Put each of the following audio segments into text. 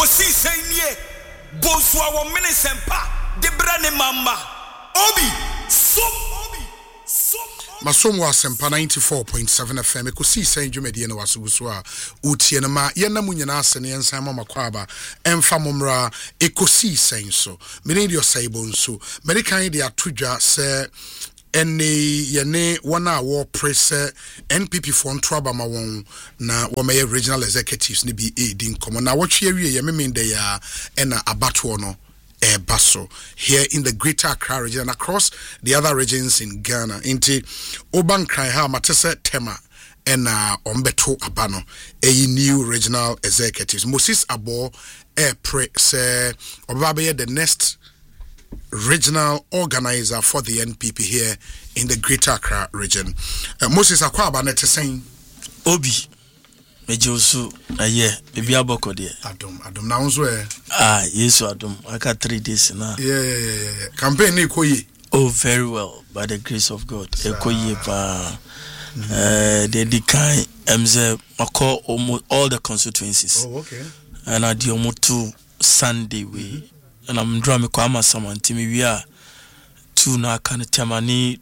kosi senye bonswa wo minisempa debrane mama obi Masomo asempa 94.7 FM ekosi sen dwumedie no wasoguso a utie no ma yenna munyina asene yensan mama kwaba emfa momra ekosi sen so meni saibo nso American de atodwa se ene yene wana wo press NPP for ntroba ma won na wo meye regional executives ni bi edin komo na wo twe wie ye memende ya ena abato no Basso here in the Greater Accra region and across the other regions in Ghana. Inti Oban Kraiha Matese Tema and Ombeto Abano, a new regional executives. Moses Abo pre se Obabe the next regional organizer for the NPP here in the Greater Accra region. Moses Akwaba net saying Obi Mejosu aye bibi aboko de Adom na unzo yes Adom aka 3 days now. Yeah. Campaign ni koyi. Oh, very well, by the grace of God. Ekoyi pa the kind emze mako almost all the constituencies. Oh, okay. And I do almost 2 Sunday way. And I'm drawing kwa ama someone timi we are 2 na kan temani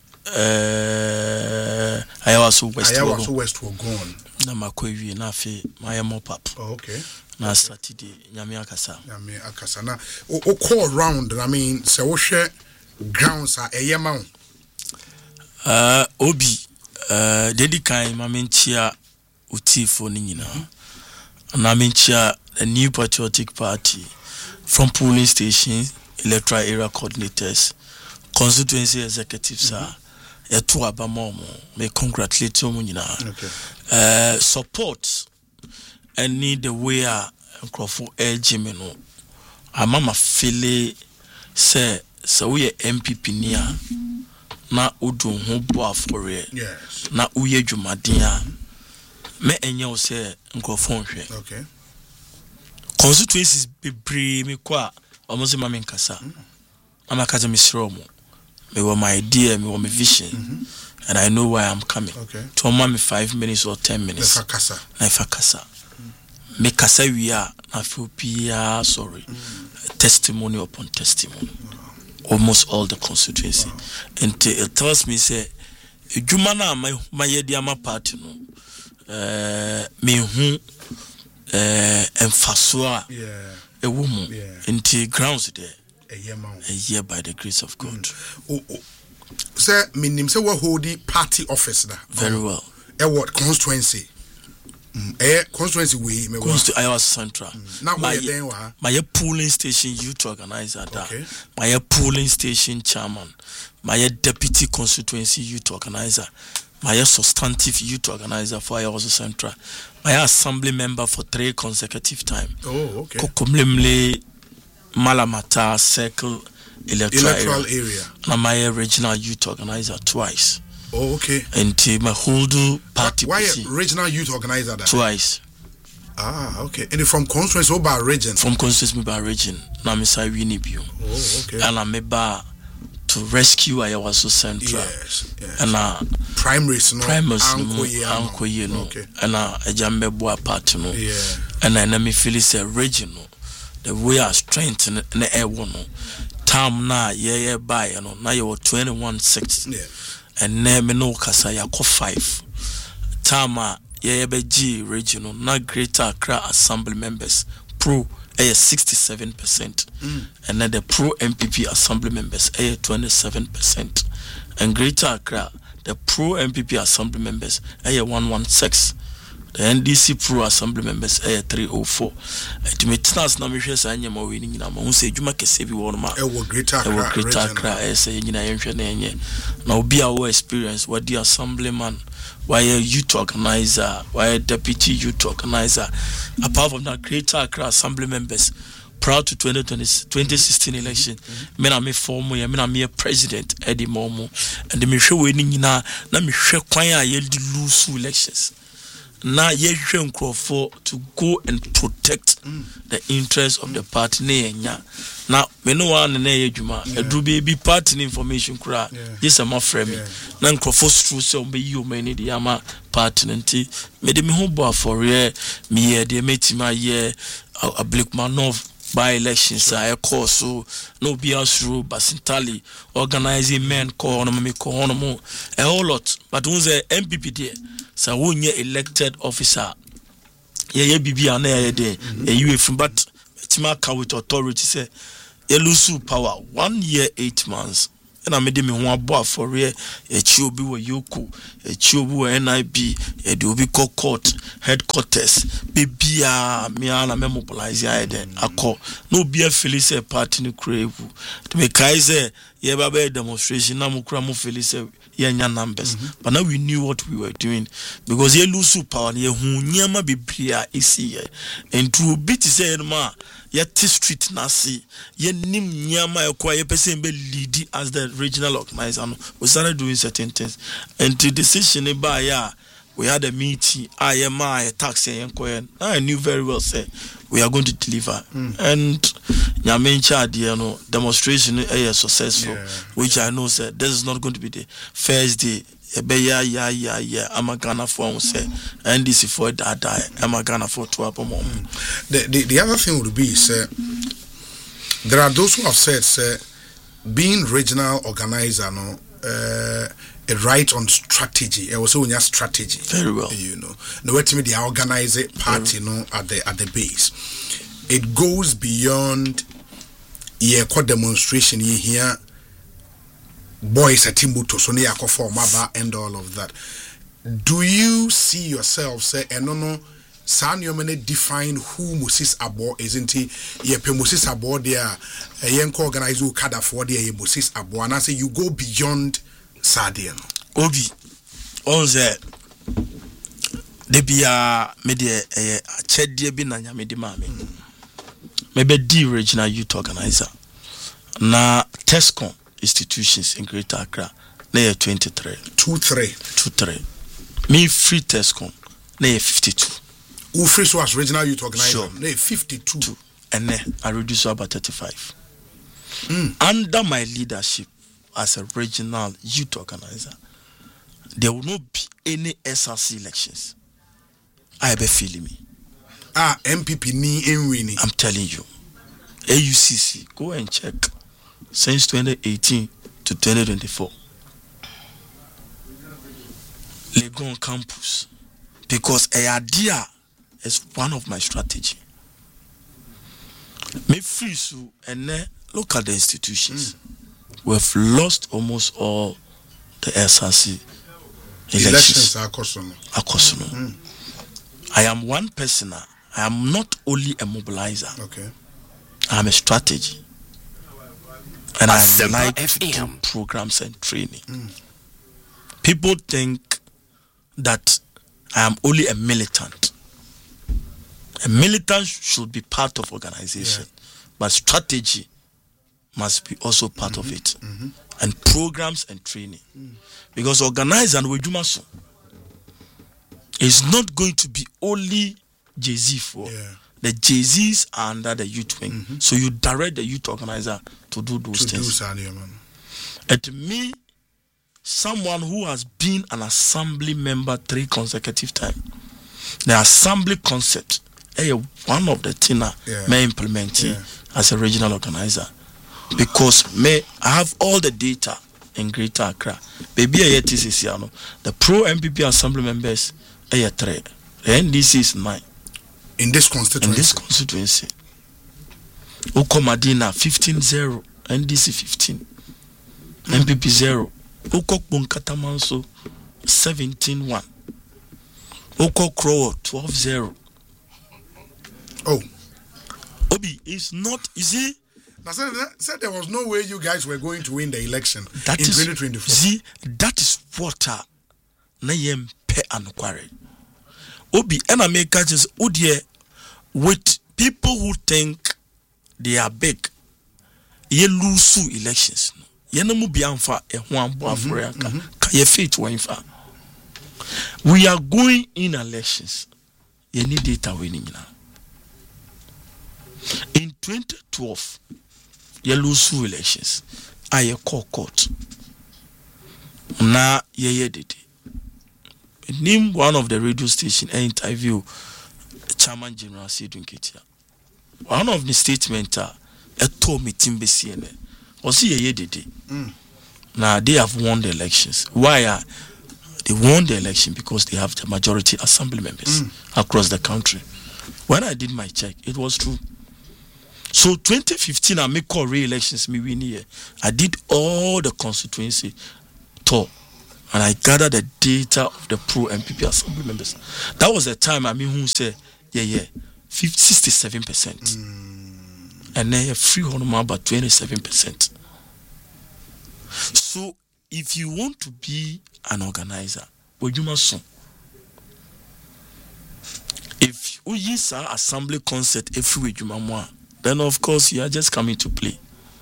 Ayawaso West were gone. Na makwewi na fe my mop up. Oh, okay. Na Saturday nyame akasa na o call round. I mean se wo hwe grounds a eyema obi dedi kan mamenchia utifo ni nyina na menchia a new patriotic party from polling stations, electoral area coordinators, constituency executives eto abamomo me congratulate you nyina. Okay. Support and need the way a crofo urge no amama fele say we MPP nia na udu ho bo afore yes na uye dwumaden a me enye wo say crofo nhwe. Okay. Constituencies bebre me kwa omoze ma me nkasa amaka me sromo me wa my idea me wa my vision and I know where I'm coming. Okay. To me 5 minutes or 10 minutes. Na kasa. Me kasa we are na fupia sorry. Testimony upon testimony. Almost all the constituency. And it tells me say juma na my yedi ama party no. Me hu emfaso a ewo mu. Nti grounds there. A year by the grace of God. Sir, minim say what hold the party office da. Very well. What constituency? Constituency we me I was central. Now my polling station youth organizer da. Okay. My polling station chairman. My deputy constituency youth organizer. My substantive youth organizer for Ayawaso Central. My assembly member for 3 consecutive time. Oh, okay. Kokomlemle Malamata Circle electoral area. And my regional youth organizer twice. Oh, okay. And my whole party. Why regional youth organizer that? Twice. Ah, okay. And from constituency or by region? From constituency by region. Now I'm sorry, we need you. Oh, okay. And I'm about to rescue Ayawaso Central. Yes. And primaries no. Ankoye no. Okay. And Jambe Boa party no. Yeah. And I me feel it's a regional. The way our strength in the air one. Tam na ye by no na you 21-6. Yeah. And ne me no kasa ya ko 5. Tama ye be regional na Greater Accra Assembly members pro 67%. And then the pro MPP Assembly members 27%. And Greater Accra the pro MPP Assembly members 116. The NDC Pro Assembly members 304. To me, Tinas Namishes and Yama winning in Amon say, you make a savvy one man. Greater Accra, say, now be our experience. What the assemblyman, why a youth organizer, why a deputy youth organizer. Apart from that, Greater Accra Assembly members, proud to 2016 election, men are me former, men are me a president, Eddie Momo, and the Michelle winning na me share kwaya yeldi lose elections. Na yehwe nkrofo to go and protect the interests of the party na me no one na yedwuma edru be party information kura yes am frame na nkrofo stru se on be yi o mani de ama party nti me de me ho bo for me ye de metima ye a Blackmanov by elections I call so no be us through Basintali organizing men call on me call on a whole lot but who's a MPP there so when you elected officer yeah BB and there you from but Timaka with authority say you lose power 1 year 8 months. And I made me one bar for real. A chubi wa Yoko, a chubu wa NIB, a dobi court headquarters. Bibia miana memobilize ya eden. Ako no be a Felice party ni crave. To me Kaiser ye babe demonstration na mukra mu Felice ye nya numbers. But now we knew what we were doing because ye lose power ye hu nyama bibia isi ye. And to beat say ma yet street nasi ye nim nyama ekwa ye person be lead as the regional organizer. We started doing certain things and the decision by ya we had a meeting I taxi and I knew very well say we are going to deliver and nyamencha demonstration is successful which I know said this is not going to be the first day. I'm a Ghana for say NDC for that I'm a Ghana for 12 more. The other thing would be there are those who have said being regional organizer a right on strategy. Also when you strategy. Very well. You know. No way to me the organize party at the base. It goes beyond demonstration here. Boys at Timbuto, so near form and all of that. Do you see yourself say, no, San Yomene define who Moses Abo isn't he? Ye Moses Abo there, a young organizer who kada for the Moses Abo, and I say you go beyond Sadian. Obi, all that. They be a media a ched dear binanya medimami. Maybe the regional youth organizer. Na Tescom institutions in Greater Accra, they 23. 23. Me free Tescom, they 52. Who free was regional youth organizer? Sure. They 52. And then I reduce about 35. Under my leadership as a regional youth organizer, there will not be any SRC elections. I be feeling me. MPP ni winning. I'm telling you. AUCC, go and check. Since 2018 to 2024, Legon campus, because a idea is one of my strategy. Me free so and look at the institutions. We've lost almost all the SRC elections. Akosono. I am one person. I am not only a mobilizer. Okay. I am a strategy. And I like to do programs and training. People think that I am only a militant. A militant should be part of organization, but strategy must be also part of it, and programs and training. Because organizing with Jumaso is not going to be only Jay-Z for. The Jay-Z's are under the youth wing. So you direct the youth organizer to do those things. And me, someone who has been an assembly member 3 consecutive times, the assembly concept is one of the things may implement as a regional organizer. Because I have all the data in Greater Accra. Baby, the pro-MPP assembly members are 3. The NDC is 9. In this constituency. Oko Madina 15-0, NDC 15, MPP 0. Oko Bunkatamanso 17-1. Oko Crow 12-0. Oh. Obi is not easy. I said there was no way you guys were going to win the election in 2024. See, that is what na yem pe ankware. Obi and America just with people who think they are big. Ye lose elections. Ye no mu bianfa e ho ambo Africa. Ka ye fit wanfa. We are going in elections. You need data winning now. In 2012, you lose elections. I call court. Na ye did it. Name one of the radio station interview Chairman General Sidun Ketia. one of the statements told me Timbesiene or see a did. Now they have won the elections. Why are they won the election? Because they have the majority assembly members across the country. When I did my check, it was true. So 2015, I make call re-elections me win here. I did all the constituency tour, and I gathered the data of the pro MPP assembly members. That was the time who said, 67%, and then free honor about 27%. So if you want to be an organizer, well, you must. If you use our assembly concert every week, then of course you are just coming to play.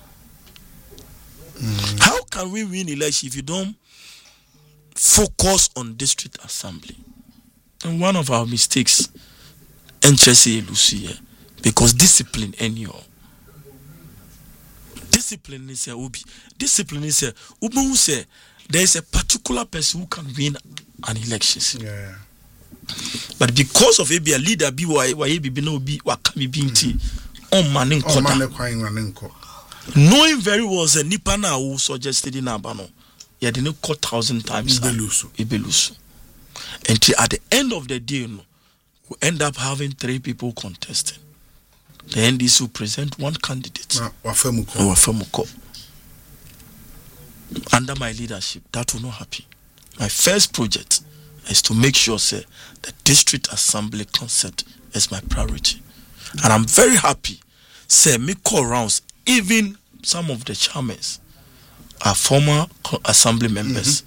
How can we win election if you don't focus on district assembly? And one of our mistakes, Lucia, because discipline anyhow. Discipline is a ubi. Discipline is a ubu who say there is a particular person who can win an election. Yeah. But because of a leader be why be no be wakami binti on manin kota. Knowing very well the Nipana who suggested in Abano, you didn't cut 1,000 times. Ibelusu. And at the end of the day, we end up having 3 people contesting. The NDC will present one candidate. Wafemuko. Under my leadership, that will not happen. My first project is to make sure, say, the district assembly concept is my priority. And I'm very happy, say, me call rounds, even some of the chairmen are former assembly members.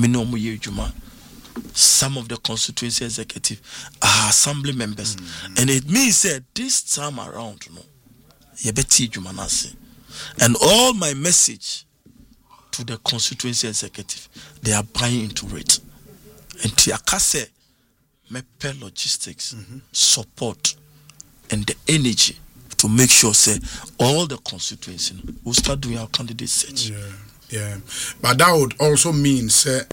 Some of the constituency executive are assembly members. And it means that this time around, and all my message to the constituency executive, they are buying into it. And Tiakase, mepe logistics, support, and the energy to make sure, say, all the constituency will start doing our candidate search. Yeah. But that would also mean, say,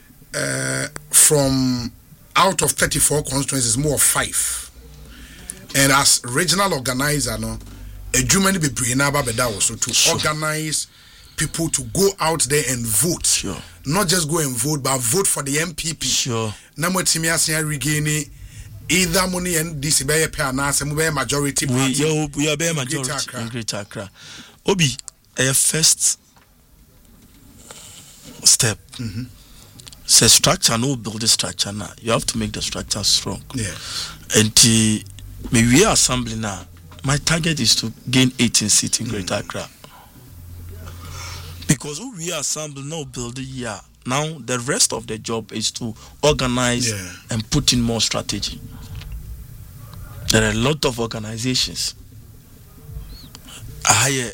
from out of 34 constituencies, more of 5. And as regional organizer, a Germany be bringing about so to organize people to go out there and vote. Sure. Not just go and vote, but vote for the MPP. Sure. Namo Timia regain either money and this be a majority party. We are a majority in Greater Accra. Obi, a first step. Say structure, no build the structure now. You have to make the structure strong. Yeah. And we are assembly now. My target is to gain 18 seats in Greater Accra. Because we are assembly now build the year. Now the rest of the job is to organize and put in more strategy. There are a lot of organizations. There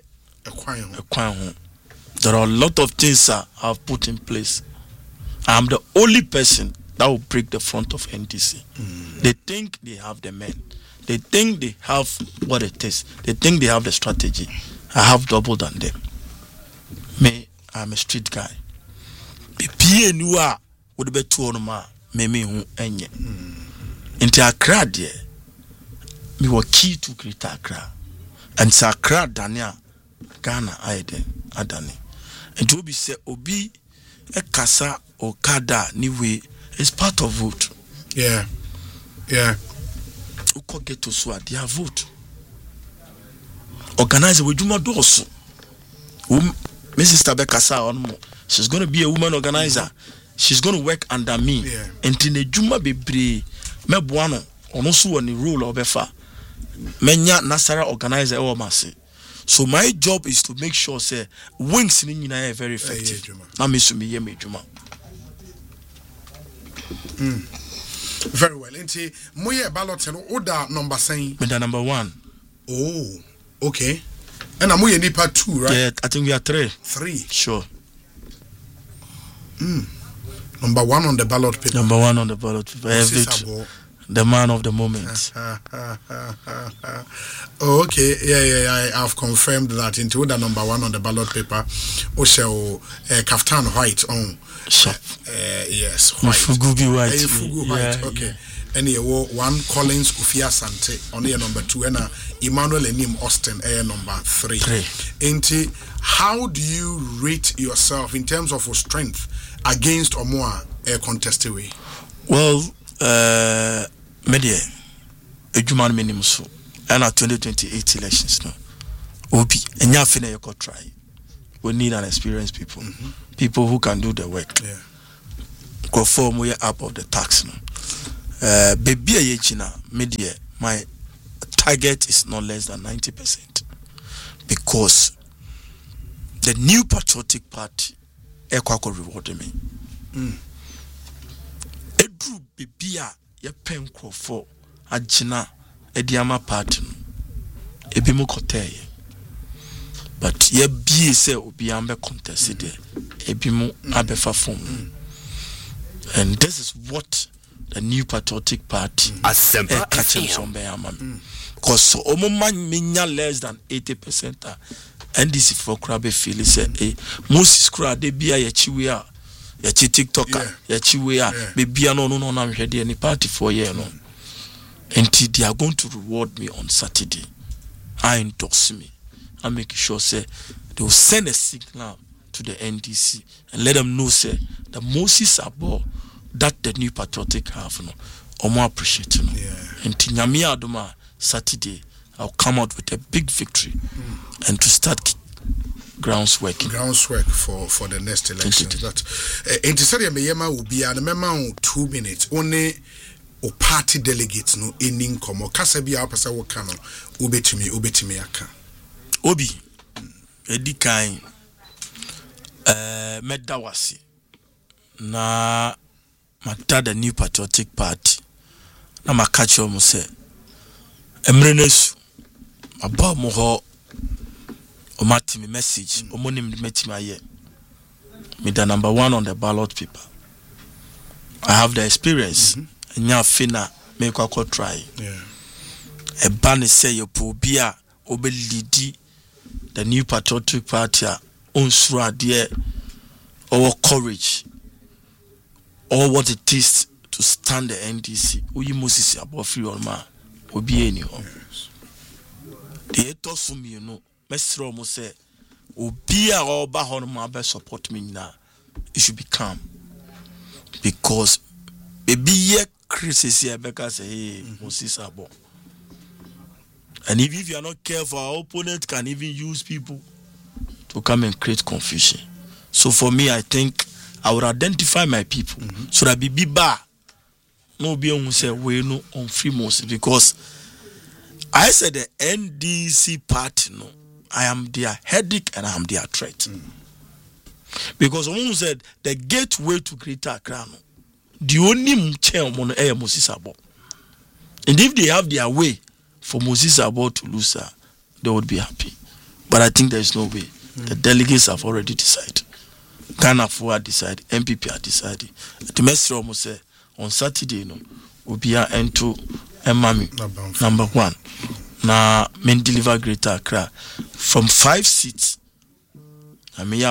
are a lot of things that I've put in place. I'm the only person that will break the front of NDC. They think they have the men. They think they have what it is. They think they have the strategy. I have double than them. Me, I'm a street guy. The PNUA would be 2 on my me who enye. Into Accra there, me were key to Greater Accra. And Accra Dania, Ghana, Adani. And to be say Obi, a Kasa, or Kada Niwe is part of vote. Yeah. Uko get to swa their vote. Organize with Juma Dosu. Mrs. Tabekasa on she's gonna be a woman organizer. She's gonna work under me. Yeah. And in Juma be mebuano onosu on the rule of Befa. Menya Nasara organizer or Masi. So my job is to make sure say wings in are very effective. Na misumi ye me Juma. Very well. Inti moye ballot and order number saying number 1. Oh, okay. And I'm moye nipa 2, right? Yeah, I think we are 3. 3. Sure. Number 1 on the ballot paper. Number 1 on the ballot paper. The man of the moment. Okay, yeah. I've confirmed that into order number 1 on the ballot paper. Also, Kaftan White on. Sharp. Yes, White. Fugubi White. Fugu White. Okay. Any one Collins Kufia Sante on your number 2 and Emmanuel Enim Austin number 3. Ain't how do you rate yourself in terms of your strength against Omoa contested way? Well, media Ejuman minimum so and our 2028 elections no. Obi and ya fina you try. We need an experienced people. People who can do the work. Yeah. Go form way up of the tax no. Baby Yechina media, my target is not less than 90% because the New Patriotic Party equal rewarded me. Edru bibia ye pen for agina ediama party ebimu koteye but ye bi se obi ambe contest there ebimu abefa form and this is what the New Patriotic Party Asempa because so man minya less than 80% NDC for crab feel say Moses Kra de bia ye chiwe a ye chi TikToker ye chiwe a be bia no na hwede any party for year no and they are going to reward me on Saturday. I endorse me. I make sure say they will send a signal to the NDC and let them know say the Moses Abo that the New Patriotic have no or more appreciate no. And Tinyami Adoma Saturday I'll come out with a big victory and to start groundwork for the next election. That in Tisaria Meyema will be an memo 2 minutes only o party delegates no enin komo kasa bia apasa wo ka no obetimi aka obi edi kan medawasi na matada New Patriotic Party na makacho mo se emrenesu aba mo ho o matimi message o monim metimi aye me the number 1 on the ballot paper. I have the experience. Nya fina make a try. A ban say your pobia obe lidi the New Patriotic Party unsura dear or courage or what it is to stand the NDC. Uyi Moses above free or ma obi any home. The ethos from you know, Mr. Romo say Obia or Bahon be support me now. It should be calm because baby Chris is here because hey Moses Abo. And if you are not careful, our opponent can even use people to come and create confusion. So for me, I think I would identify my people so that be bar no be on say we no on free Moses because I said the NDC party no, I am their headache and I am their threat. Because someone said the gateway to Greater Accra no, the only chair on air Moses Abo. And if they have their way for Moses Abo to lose her, they would be happy. But I think there is no way. The delegates have already decided. Ghana for decided, MPP have decided. The Mestre almost said on Saturday, no, will be into Mami number 1. Now, men deliver Greater Accra from 5 seats. I mean,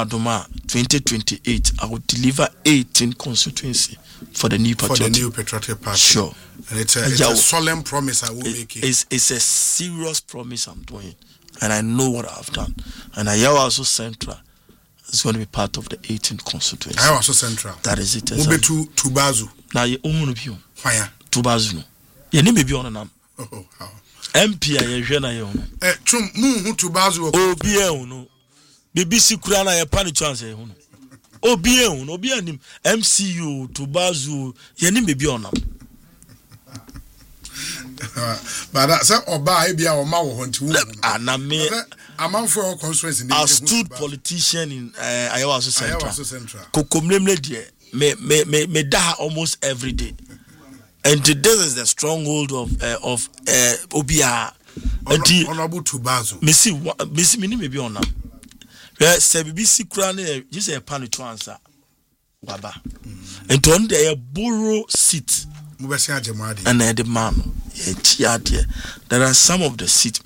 2028, I will deliver 18 constituency for the New Patriotic Party. Sure. And it's a solemn promise I will make it. It's a serious promise I'm doing. And I know what I've done. And also Central is going to be part of the 18th constituency. Also Central. That is it. Ube to Bazu. Now, you own you. Why? To Bazu. You need to be on them. Oh, how? MP, you Chum, move to Bazu. Oh, be no. BBC Kurana, a panic chance. Oh, be him. MCU to Bazu. You need to be on them. But that's a buy be our mouth on to and I mean, among for conference in the astute politician in Iowa Central. Kokomlemle dear, me da almost every day. And this is the stronghold of Obia. Honorable to Bazu. Missy Mini may be on them. Where BBC Crown just a panic to answer. Baba. And on their borough seat. And the man, there are some of the seats.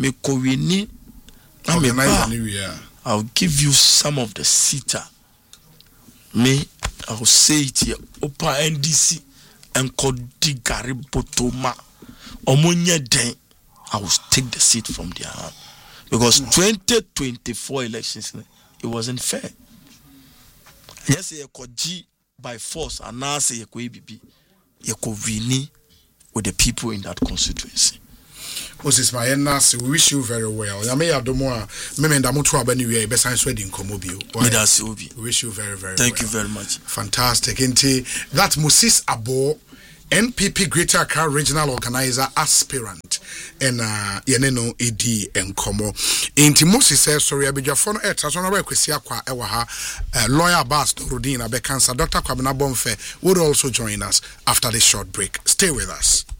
I'll give you some of the seats. I'll say it here. Opa NDC enkodi gari botoma omunye den, I will take the seat from their hand. Because 2024 elections, it wasn't fair. Yes, you could G by force, and now say you could be, you could win with the people in that constituency. Moses Mayenasi, we wish you very well. Yame Adomoa, Memenda Mutua Benue, Bessan Swedin Komobio. We wish you very, very Thank well. you very much. Fantastic. Inti that Moses Abo, NPP Greater Accra Regional Organizer aspirant, and Yeneno Edi and Komo. Inti Moses says, sorry, Abijafon et as on a requesia qua ewaha, lawyer Bas Rudina Bekansa, Dr. Kwabena Bonfe would also join us after this short break. Stay with us.